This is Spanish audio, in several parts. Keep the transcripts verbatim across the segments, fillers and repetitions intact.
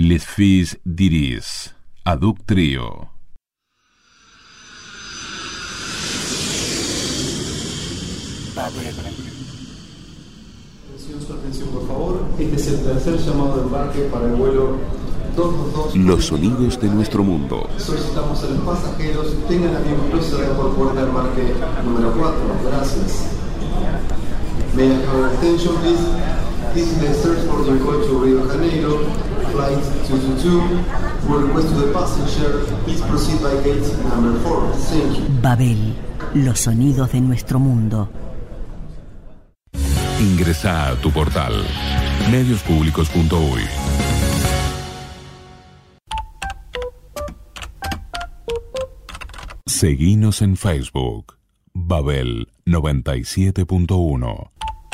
Les Fils d'Iris, Aduc Trio. Su atención, por favor. Este es el tercer llamado de embarque para el vuelo doscientos veintidós. Los sonidos de nuestro mundo. Solicitamos a los pasajeros tengan a bien proceder por puerta de embarque número cuatro. Gracias. May I have your attention, please? This is the search for the call to Rio de Janeiro, flight two two two. For request to the passenger, please proceed by gate number four. Thank you. Babel, los sonidos de nuestro mundo. Ingresa a tu portal medios públicos punto uy. Seguinos en Facebook, Babel noventa y siete punto uno.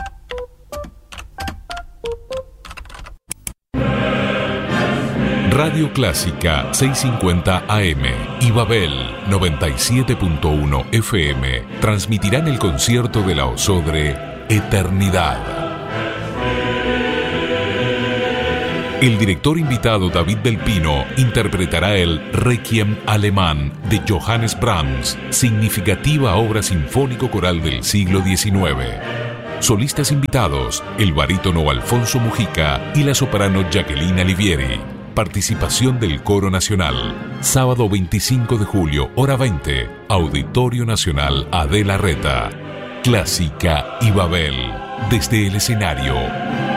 Radio Clásica seiscientos cincuenta A M y Babel noventa y siete punto uno F M transmitirán el concierto de la Osodre Eternidad. El director invitado David del Pino interpretará el Requiem alemán de Johannes Brahms, significativa obra sinfónico-coral del siglo diecinueve. Solistas invitados, el barítono Alfonso Mujica y la soprano Jacqueline Alivieri. Participación del Coro Nacional. Sábado veinticinco de julio, hora veinte, Auditorio Nacional Adela Reta. Clásica y Babel, desde el escenario.